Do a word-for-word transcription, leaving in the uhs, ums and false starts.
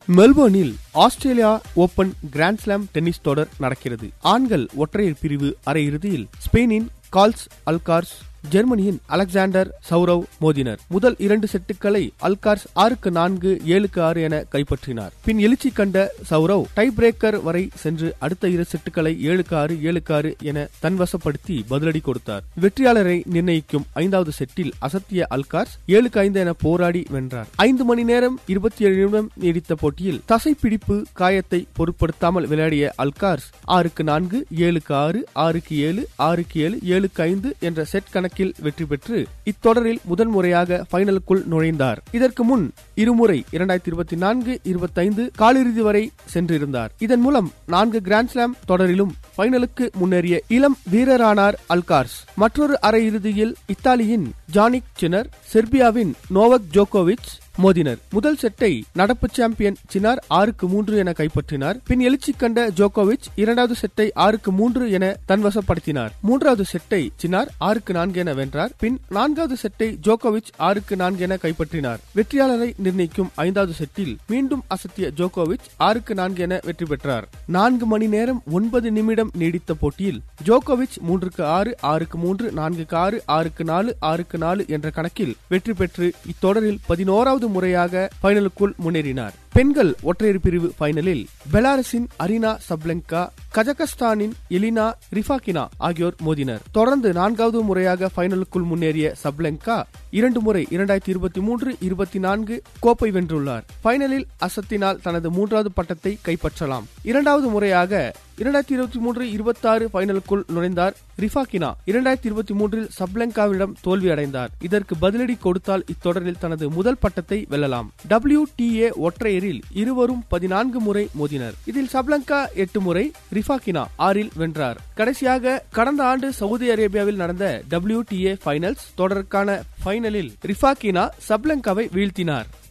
மெல்போர்னில் Australia open grand slam tennis தொடர் நடக்கிறது. ஆண்கள் ஒற்றையர் பிரிவு அரையிறுதியில் ஸ்பெயினின் கார்லஸ் அல்காரஸ் ஜெர்மனியின் அலெக்சாண்டர் சௌரவ் மோதினர். முதல் இரண்டு செட்டுகளை அல்காரஸ் ஆறுக்கு நான்கு ஏழுக்கு ஆறு என கைப்பற்றினார். பின் எழுச்சி கண்ட சௌரவ் டை பிரேக்கர் வரை சென்று அடுத்த இரு செட்டுகளை ஏழுக்கு ஆறு ஏழுக்கு ஆறு என தன்வசப்படுத்தி பதிலடி கொடுத்தார். வெற்றியாளரை நிர்ணயிக்கும் ஐந்தாவது செட்டில் அசத்திய அல்காரஸ் ஏழுக்கு ஐந்து என போராடி வென்றார். ஐந்து மணி நேரம் இருபத்தி ஏழு நிமிடம் நீடித்த போட்டியில் தசைப்பிடிப்பு காயத்தை பொருட்படுத்தாமல் விளையாடிய அல்காரஸ் ஆறுக்கு நான்கு ஏழுக்கு ஆறு ஆறுக்கு ஏழு ஆறுக்கு ஏழு ஏழுக்கு ஐந்து என்ற செட் கணக்கு வெற்றி பெற்று இத்தொடரில் முதன்முறையாக பைனலுக்குள் நுழைந்தார். இதற்கு முன் இருமுறை இரண்டாயிரத்தி இருபத்தி நான்கு இருபத்தி ஐந்து காலிறுதி வரை சென்றிருந்தார். இதன் மூலம் நான்கு கிராண்ட்ஸ்லாம் தொடரிலும் பைனலுக்கு முன்னேறிய இளம் வீரரானார் அல்காரஸ். மற்றொரு அரையிறுதியில் இத்தாலியின் ஜானிக் சினர் செர்பியாவின் நோவக் ஜோகோவிச் மோதினர். முதல் செட்டை நடப்பு சாம்பியன் சினார் ஆறுக்கு மூன்று என கைப்பற்றினார். பின் எழுச்சி கண்ட ஜோகோவிச் இரண்டாவது செட்டை ஆறுக்கு மூன்று என தன்வசப்படுத்தினார். மூன்றாவது செட்டை சினார் ஆறுக்கு நான்கு என வென்றார். பின் நான்காவது செட்டை ஜோகோவிச் ஆறுக்கு நான்கு என கைப்பற்றினார். வெற்றியாளரை நிர்ணயிக்கும் ஐந்தாவது செட்டில் மீண்டும் அசத்திய ஜோகோவிச் ஆறுக்கு நான்கு என வெற்றி பெற்றார். நான்கு மணி நேரம் ஒன்பது நிமிடம் நீடித்த போட்டியில் ஜோகோவிச் மூன்றுக்கு ஆறு ஆறுக்கு மூன்று நான்குக்கு ஆறு ஆறுக்கு நாலு ஆறுக்கு நாலு என்ற கணக்கில் வெற்றி பெற்று இத்தொடரில் பதினோராவது முறையாக பைனலுக்குள் முன்னேறினார். பெண்கள் ஒற்றையர் பிரிவு பைனலில் பெலாரஸின் அரினா சப்லெங்கா கஜகஸ்தானின் எலினா ரிஃபாகினா ஆகியோர் மோதினர். தொடர்ந்து நான்காவது முறையாக பைனலுக்குள் முன்னேறிய சப்லெங்கா இரண்டு முறை இரண்டாயிரத்தி இருபத்தி மூன்று இருபத்தி நான்கு கோப்பை வென்றுள்ளார். பைனலில் அசத்தினால் தனது மூன்றாவது பட்டத்தை கைப்பற்றலாம். இரண்டாவது முறையாக இரண்டாயிரத்தி இருபத்தி மூன்று இருபத்தி ஆறு பைனலுக்குள் நுழைந்தார் ரிஃபாகினா. இரண்டாயிரத்தி இருபத்தி மூன்றில் சப்லெங்காவிடம் தோல்வி அடைந்தார். இதற்கு பதிலடி கொடுத்தால் இத்தொடரில் தனது முதல் பட்டத்தை வெல்லலாம். டபிள்யூ டி ஏ ஒற்றையரில் இருவரும் பதினான்கு முறை மோதினர். இதில் சப்லெங்கா எட்டு முறை, ரிஃபாகினா ஆறில் வென்றார். கடைசியாக கடந்த ஆண்டு சவுதி அரேபியாவில் நடந்த டபிள்யூ டி ஏ பைனல்ஸ் தொடருக்கான பைனலில் ரிஃபாகினா சப்லெங்காவை வீழ்த்தினார்.